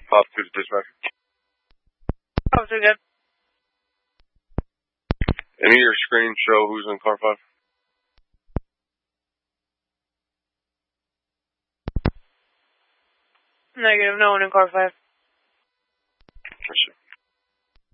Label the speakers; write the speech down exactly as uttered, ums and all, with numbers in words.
Speaker 1: Pop to the dispatch.
Speaker 2: Officer, good.
Speaker 1: Any of your screens show who's in car five?
Speaker 2: Negative, no one in car five.